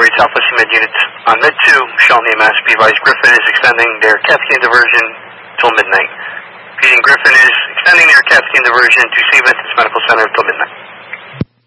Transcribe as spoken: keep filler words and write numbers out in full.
read Southwest Med units on Med two, Shaw and A M S. Be advised, Griffin is extending their CAT scan diversion till midnight. Repeating, Griffin is extending their CAT scan diversion to Saint Vincent's Medical Center till midnight.